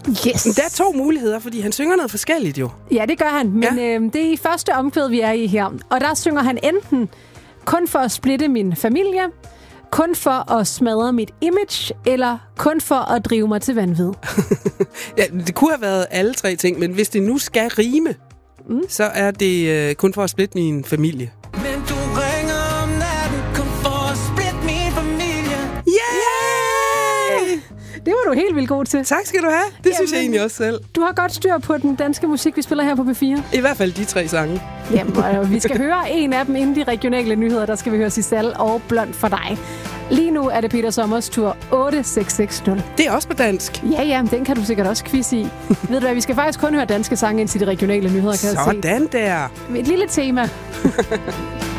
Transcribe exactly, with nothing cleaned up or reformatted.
Yes. Men der er to muligheder, fordi han synger noget forskelligt jo. Ja, det gør han, men Ja. øh, det er i første omkvæd, vi er i her. Og der synger han enten kun for at splitte min familie, kun for at smadre mit image, eller kun for at drive mig til vanvid. Ja, det kunne have været alle tre ting, men hvis det nu skal rime, mm. så er det øh, kun for at splitte min familie. Men du ringer om natten, kun for at splitte min familie. Yeah! Det var du helt vildt god til. Tak skal du have. Det Jamen, synes jeg egentlig også selv. Du har godt styr på den danske musik, vi spiller her på P fire. I hvert fald de tre sange. Jamen, og vi skal høre en af dem inden de regionale nyheder. Der skal vi høre Sisal og Blond for dig. Lige nu er det Peter Sommers tur otte seks seks nul. Det er også på dansk. Ja, ja, den kan du sikkert også quiz i. Ved du hvad, vi skal faktisk kun høre danske sange indtil de regionale nyheder, kan jeg se. Sådan der. Et lille tema.